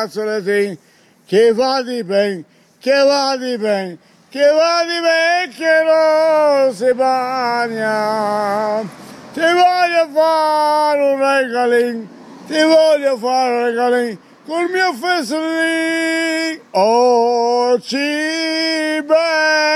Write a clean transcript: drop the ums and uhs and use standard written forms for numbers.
Che va di ben, che va di ben, che va di ben, che non si bagna. Ti voglio fare un regalin, ti voglio fare un regalin, col mio festolin. Oh, ci